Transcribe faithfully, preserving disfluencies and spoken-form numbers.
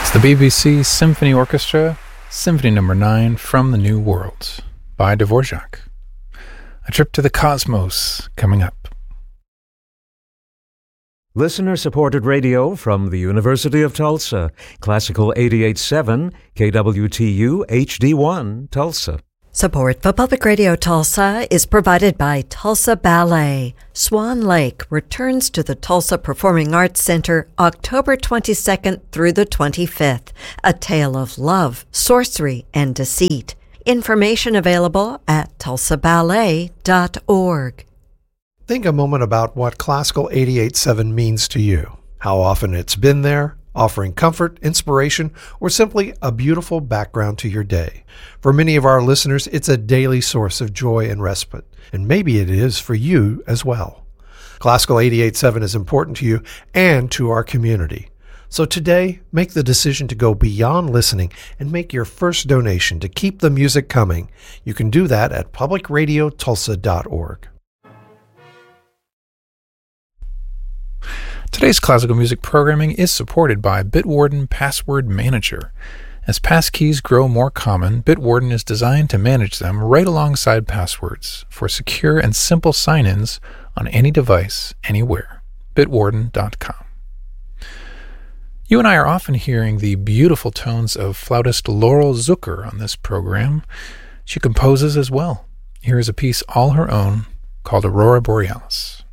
The B B C Symphony Orchestra, Symphony Number nine from the New World by Dvorak. A trip to the cosmos coming up. Listener-supported radio from the University of Tulsa. Classical eighty-eight point seven, K W T U H D one, Tulsa. Support for Public Radio Tulsa is provided by Tulsa Ballet. Swan Lake returns to the Tulsa Performing Arts Center October twenty-second through the twenty-fifth. A tale of love, sorcery, and deceit. Information available at tulsa ballet dot org. Think a moment about what Classical eighty-eight point seven means to you. How often it's been there, offering comfort, inspiration, or simply a beautiful background to your day. For many of our listeners, it's a daily source of joy and respite, and maybe it is for you as well. Classical eighty-eight point seven is important to you and to our community. So today, make the decision to go beyond listening and make your first donation to keep the music coming. You can do that at public radio tulsa dot org. Today's classical music programming is supported by Bitwarden Password Manager. As passkeys grow more common, Bitwarden is designed to manage them right alongside passwords for secure and simple sign-ins on any device, anywhere. bitwarden dot com. You and I are often hearing the beautiful tones of flautist Laurel Zucker on this program. She composes as well. Here is a piece all her own called Aurora Borealis.